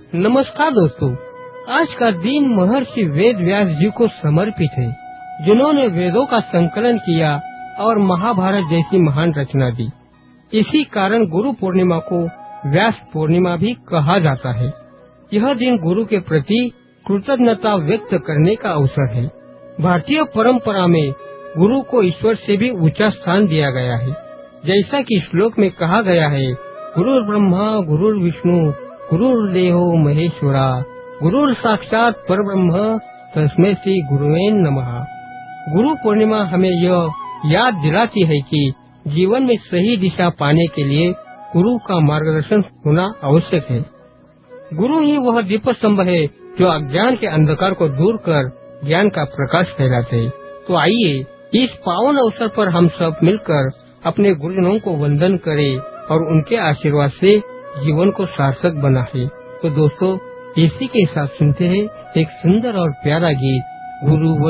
नमस्कार दोस्तों, आज का दिन महर्षि वेद व्यास जी को समर्पित है, जिन्होंने वेदों का संकलन किया और महाभारत जैसी महान रचना दी। इसी कारण गुरु पूर्णिमा को व्यास पूर्णिमा भी कहा जाता है। यह दिन गुरु के प्रति कृतज्ञता व्यक्त करने का अवसर है। भारतीय परंपरा में गुरु को ईश्वर से भी ऊंचा स्थान दिया गया है। जैसा कि श्लोक में कहा गया है, गुरुर् ब्रह्मा गुरुर्विष्णु गुरुर्देवो महेश्वरा गुरुर साक्षात परब्रह्म तस्मै श्री गुरुवे नमः। गुरु पूर्णिमा हमें यह याद दिलाती है कि जीवन में सही दिशा पाने के लिए गुरु का मार्गदर्शन होना आवश्यक है। गुरु ही वह दीप स्तंभ है जो अज्ञान के अंधकार को दूर कर ज्ञान का प्रकाश फैलाते हैं। तो आइए इस पावन अवसर पर हम सब मिलकर अपने गुरुजनों को वंदन करें और उनके आशीर्वाद से जीवन को सार्थक बनाए। तो दोस्तों, इसी के साथ सुनते हैं एक सुंदर और प्यारा गीत, गुरु